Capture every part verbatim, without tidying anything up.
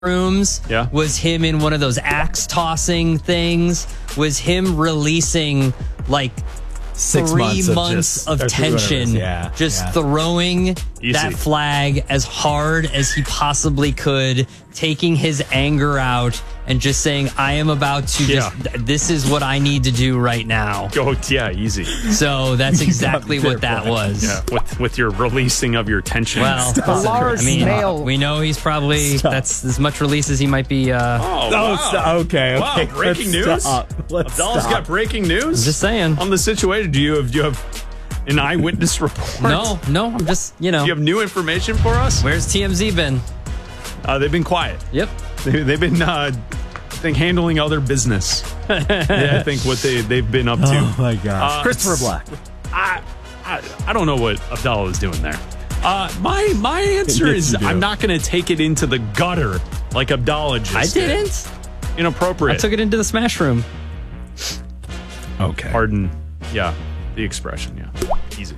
rooms yeah. was him in one of those axe tossing things, was him releasing like Six three months of, months just, of tension, yeah, just yeah. throwing Easy. that flag as hard as he possibly could, taking his anger out and just saying, I am about to Yeah. just, this is what I need to do right now. Go, yeah, easy. So that's exactly what that was. Yeah, with with your releasing of your tension. Well, The large I mean, male. we know he's probably, Stop. that's as much release as he might be. Uh, oh, Oh, wow. st- okay, Wow, okay. breaking Let's news? stop. Let's Abdallah's stop. got breaking news? just saying. On the situation, do you have, do you have an eyewitness report? No, no, I'm just, you know. Do you have new information for us? Where's T M Z been? Uh, they've been quiet. Yep. They, they've been, uh, I think, handling other business. Yeah, I think what they, they've been up to. Oh, my gosh. Uh, Christopher it's- Black. I, I I don't know what Abdallah is doing there. Uh, my my answer Yes, is you do. I'm not going to take it into the gutter like Abdallah just I did. didn't. Inappropriate. I took it into the smash room. Okay. Pardon, yeah, the expression, yeah. Easy.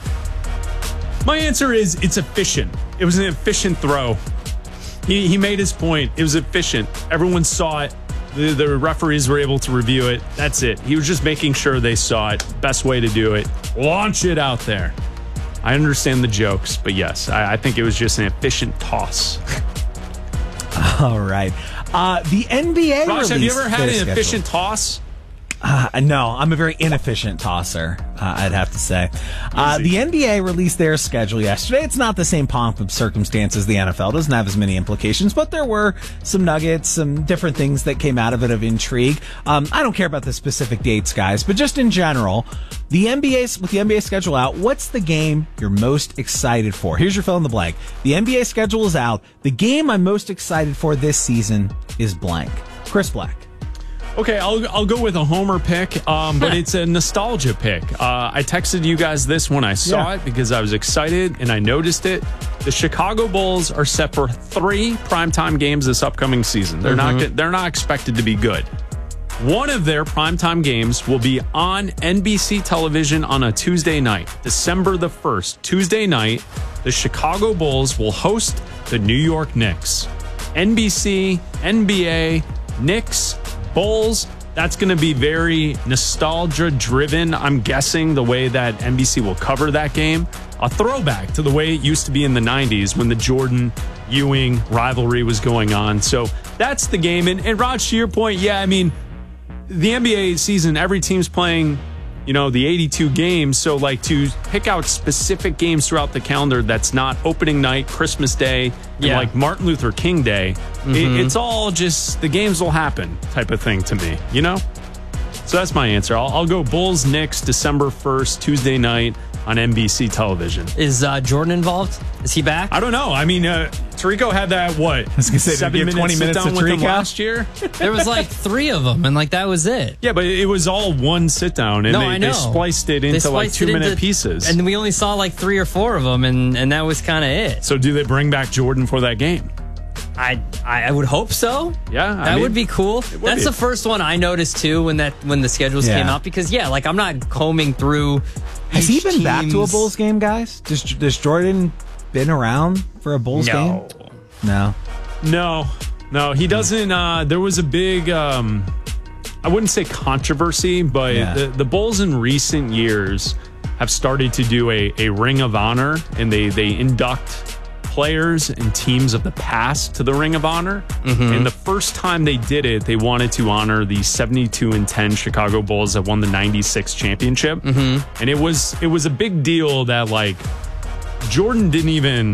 My answer is it's efficient. It was an efficient throw. He, he made his point. It was efficient. Everyone saw it. The, the referees were able to review it. That's it. He was just making sure they saw it. Best way to do it. Launch it out there. I understand the jokes, but yes, I, I think it was just an efficient toss. All right. Uh, the N B A Raj, have you released ever had their an schedule. efficient toss? Uh, no, I'm a very inefficient tosser, uh, I'd have to say. Uh, the N B A released their schedule yesterday. It's not the same pomp of circumstance as the N F L. It doesn't have as many implications, but there were some nuggets, some different things that came out of it of intrigue. Um, I don't care about the specific dates, guys, but just in general, the N B A, with the N B A schedule out, what's the game you're most excited for? Here's your fill in the blank. The N B A schedule is out. The game I'm most excited for this season is blank. Chris Black. Okay, I'll I'll go with a homer pick, um, but it's a nostalgia pick. Uh, I texted you guys this when I saw Yeah. it because I was excited and I noticed it. The Chicago Bulls are set for three primetime games this upcoming season. They're Mm-hmm. not they're not expected to be good. One of their primetime games will be on N B C television on a Tuesday night, December the first. Tuesday night, the Chicago Bulls will host the New York Knicks. N B C, N B A, Knicks, Bulls, that's going to be very nostalgia driven. I'm guessing the way that N B C will cover that game. A throwback to the way it used to be in the nineties when the Jordan Ewing rivalry was going on. So that's the game. And, and Raj, to your point, yeah, I mean, the N B A season, every team's playing, you know, the eighty-two games. So, like, to pick out specific games throughout the calendar that's not opening night, Christmas Day, and Yeah. like Martin Luther King Day, Mm-hmm. it, it's all just the games will happen type of thing to me, you know? So that's my answer. I'll, I'll go Bulls Knicks December first, Tuesday night on N B C television. Is uh, Jordan involved? Is he back? I don't know. I mean, uh, Tarico had that, what? I was gonna say, did he seven give minutes twenty minutes sit down to with him Tarico? last year? There was like three of them, and like that was it. Yeah, but it was all one sit down, and No, they, I know. they spliced it They into like spliced two it minute into- pieces. And we only saw like three or four of them, and, and that was kind of it. So do they bring back Jordan for that game? I, I I would hope so. Yeah, I that mean, would be cool. would That's be. the first one I noticed too when that when the schedules Yeah. came out, because yeah, like I'm not combing through. Has he each been back to a team's- Bulls game, guys? Does, does Jordan been around for a Bulls No. game? No. No, no, he doesn't. Uh, there was a big, um, I wouldn't say controversy, but Yeah. the, the Bulls in recent years have started to do a, a Ring of Honor, and they, they induct players and teams of the past to the Ring of Honor. And the first time they did it, they wanted to honor the seventy-two and ten Chicago Bulls that won the ninety-six championship. And it was it was a big deal that, like, Jordan didn't even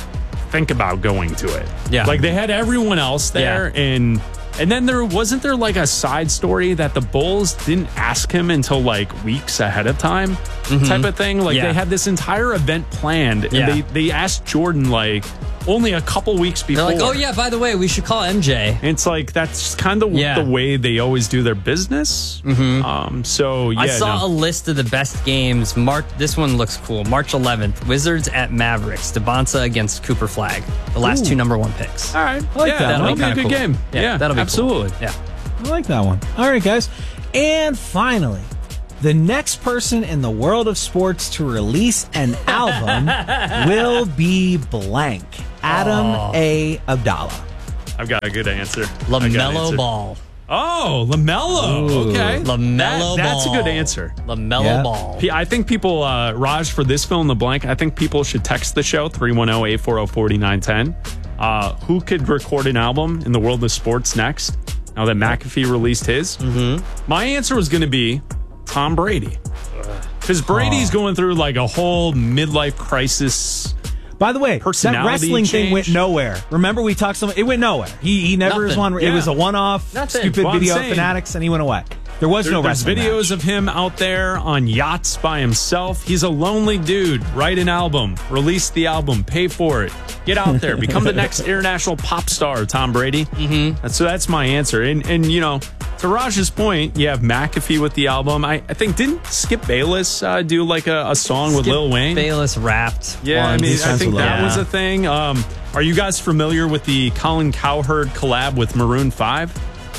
think about going to it. Yeah. Like, they had everyone else there, Yeah. and and then there wasn't there like a side story that the Bulls didn't ask him until like weeks ahead of time, type of thing. Like, Yeah. they had this entire event planned, and Yeah. they they asked Jordan like only a couple weeks They're before. like, oh yeah, by the way, we should call M J. And it's like that's kind of Yeah. the way they always do their business. Mm-hmm. Um, so yeah, I saw no. a list of the best games. March. This one looks cool. March eleventh, Wizards at Mavericks. Devonta against Cooper Flag. The last Ooh. two number one picks. All right, I like yeah, that that'll one. be a Kinda good cool. game. Yeah, that'll be absolutely. Cool. Yeah. I like that one. All right, guys. And finally, the next person in the world of sports to release an album will be blank. Adam Oh. A. Abdallah. I've got a good answer. LaMelo Ball. Oh, LaMelo. Okay. LaMelo that, That's Ball. a good answer. LaMelo Yeah. Ball. P- I think people, uh, Raj, for this fill in the blank, I think people should text the show, three one zero, eight four zero, four nine one zero. Uh, who could record an album in the world of sports next, now that McAfee released his? Mm-hmm. My answer was going to be Tom Brady. Because Brady's Oh. going through like a whole midlife crisis. By the way, that Personality wrestling thing change. went nowhere. Remember we talked some. It went nowhere. He he never was Nothing. one. It Yeah. was a one-off, Nothing. stupid Well, I'm video saying- fanatics, and he went away. There was There- no there's wrestling videos match. of him out there on yachts by himself. He's a lonely dude. Write an album, release the album, pay for it, get out there, become the next international pop star, Tom Brady. Mm-hmm. That's, so that's my answer. And and you know, to Raj's point, you have McAfee with the album. I, I think didn't Skip Bayless uh, do like a, a song with Skip Lil Wayne? Bayless rapped. Yeah, I once. mean, He's I friends think with that Lil was Yeah. a thing. Um, are you guys familiar with the Colin Cowherd collab with Maroon five?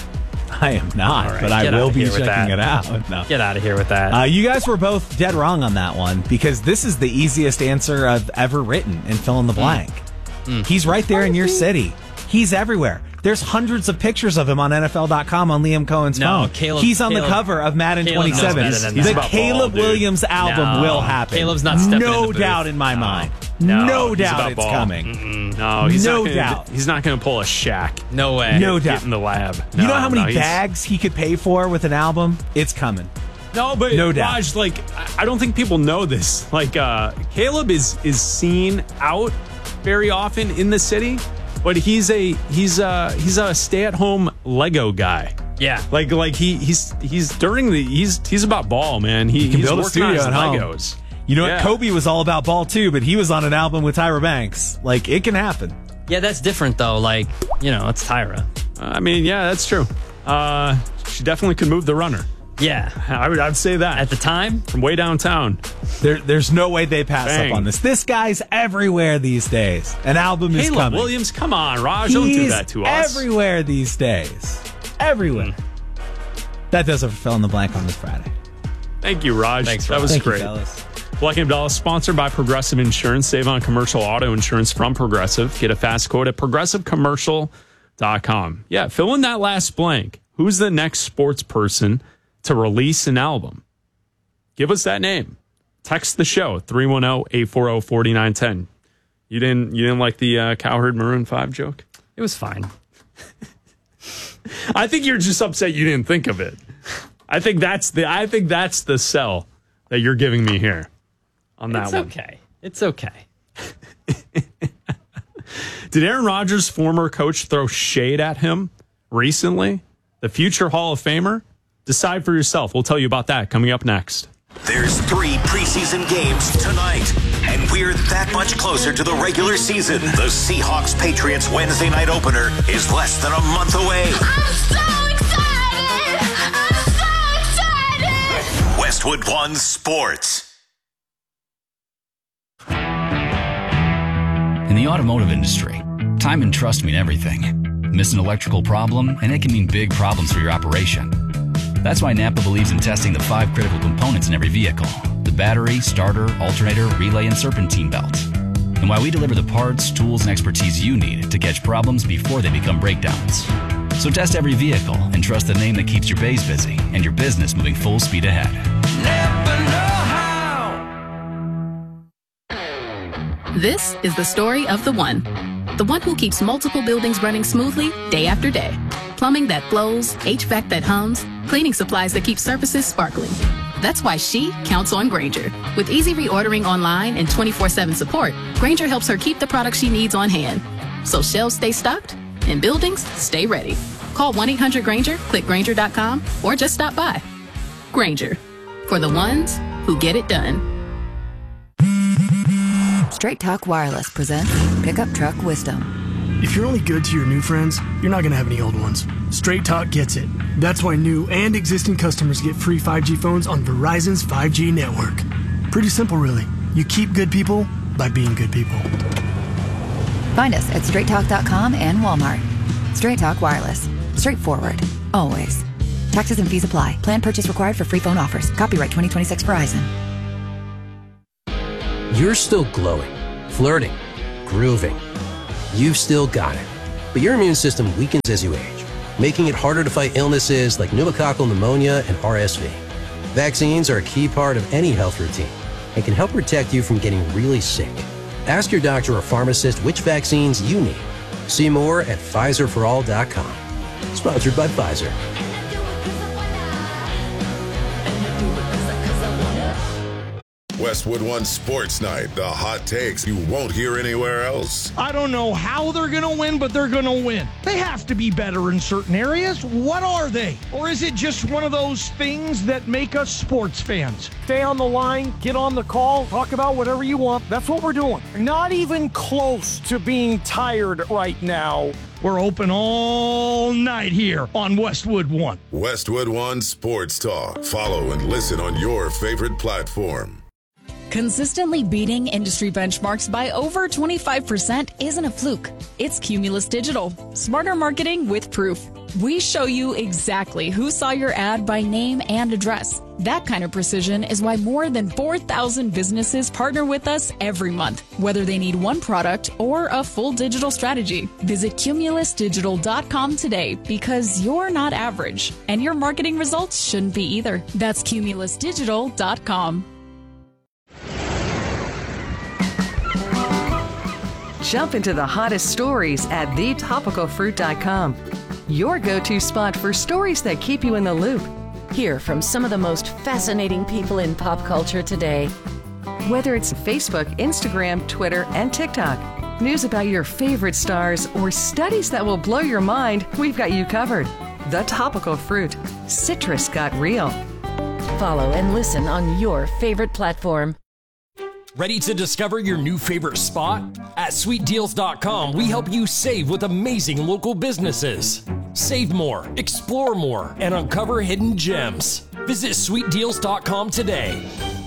I am not, All right, but I get will outta be here with checking that. it out. No. Get out of here with that. Uh, you guys were both dead wrong on that one because this is the easiest answer I've ever written in fill in the blank. He's right there in your city. He's everywhere. There's hundreds of pictures of him on N F L dot com on Liam Cohen's No, phone. Caleb- He's on Caleb- the cover of Madden Caleb knows twenty-seven. better than The that. about Caleb ball, dude. Williams album No. will happen. Caleb's not stepping No in the booth. doubt in my No. mind. No, No, he's doubt about it's ball. coming. No, he's No not gonna, doubt. He's not going to pull a Shaq. no way. No Get doubt. in the lab. You No, know how many no, he's- bags he could pay for with an album? It's coming. No, but No doubt. Raj, like I- I don't think people know this. Like uh, Caleb is is seen out very often in the city, but he's a he's a he's a stay at home Lego guy. Yeah. Like like he he's he's during the he's he's about ball, man. He, can he's build a working on studio his at home. Legos. You know Yeah. what? Kobe was all about ball too, but he was on an album with Tyra Banks. Like, it can happen. Yeah, that's different though. Like, you know, it's Tyra. I mean, yeah, that's true. Uh, she definitely could move the runner. Yeah. I would I'd say that At the time, from way downtown. There, there's no way they pass Bang. up on this. This guy's everywhere these days. An album is Caleb coming. Williams, come on, Raj, don't do He's that to us. everywhere these days. Everywhere. That does it for Fill in the Blank on this Friday. Thank you, Raj. Thanks, that Raj. was Thank great. you, fellas. Black and Abdallah, sponsored by Progressive Insurance. Save on commercial auto insurance from Progressive. Get a fast quote at progressive commercial dot com. Yeah, fill in that last blank. Who's the next sports person to release an album? Give us that name. Text the show, three one zero, eight four zero, four nine one zero. You didn't you didn't like the uh, Cowherd Maroon five joke? it was fine. I think you're just upset you didn't think of it. I think that's the I think that's the sell that you're giving me here on that It's one. okay. It's okay. Did Aaron Rodgers' former coach throw shade at him recently? The future Hall of Famer? Decide for yourself. We'll tell you about that coming up next. There's three preseason games tonight, and we're that much closer to the regular season. The Seahawks-Patriots Wednesday night opener is less than a month away. I'm so excited! I'm so excited! Westwood One Sports. In the automotive industry, time and trust mean everything. Miss an electrical problem, and it can mean big problems for your operation. That's why Napa believes in testing the five critical components in every vehicle: the battery, starter, alternator, relay, and serpentine belt. And why we deliver the parts, tools, and expertise you need to catch problems before they become breakdowns. So test every vehicle and trust the name that keeps your bays busy and your business moving full speed ahead. This is the story of the one. The one who keeps multiple buildings running smoothly day after day. Plumbing that flows, H V A C that hums, cleaning supplies that keep surfaces sparkling. That's why she counts on Grainger. With easy reordering online and twenty-four seven support, Grainger helps her keep the products she needs on hand. So shelves stay stocked and buildings stay ready. Call one eight hundred Grainger, click Grainger dot com, or just stop by. Grainger, for the ones who get it done. Straight Talk Wireless presents Pickup Truck Wisdom. If you're only good to your new friends, you're not going to have any old ones. Straight Talk gets it. That's why new and existing customers get free five G phones on Verizon's five G network. Pretty simple, really. You keep good people by being good people. Find us at straight talk dot com and Walmart. Straight Talk Wireless. Straightforward. Always. Taxes and fees apply. Plan purchase required for free phone offers. Copyright twenty twenty-six Verizon. You're still glowing, flirting, grooving. You've still got it. But your immune system weakens as you age, making it harder to fight illnesses like pneumococcal pneumonia and R S V. Vaccines are a key part of any health routine and can help protect you from getting really sick. Ask your doctor or pharmacist which vaccines you need. See more at Pfizer for all dot com. Sponsored by Pfizer. Westwood One Sports Night, the hot takes you won't hear anywhere else. I don't know how they're going to win, but they're going to win. They have to be better in certain areas. What are they? Or is it just one of those things that make us sports fans? Stay on the line, get on the call, talk about whatever you want. That's what we're doing. Not even close to being tired right now. We're open all night here on Westwood One. Westwood One Sports Talk. Follow and listen on your favorite platform. Consistently beating industry benchmarks by over twenty-five percent isn't a fluke. It's Cumulus Digital. Smarter marketing with proof. We show you exactly who saw your ad by name and address. That kind of precision is why more than four thousand businesses partner with us every month, whether they need one product or a full digital strategy. Visit cumulus digital dot com today because you're not average, and your marketing results shouldn't be either. That's cumulus digital dot com. Jump into the hottest stories at the topical fruit dot com. Your go-to spot for stories that keep you in the loop. Hear from some of the most fascinating people in pop culture today. Whether it's Facebook, Instagram, Twitter, and TikTok, news about your favorite stars, or studies that will blow your mind, we've got you covered. The Topical Fruit. Citrus got real. Follow and listen on your favorite platform. Ready to discover your new favorite spot? At sweet deals dot com, we help you save with amazing local businesses. Save more, explore more, and uncover hidden gems. Visit sweet deals dot com today.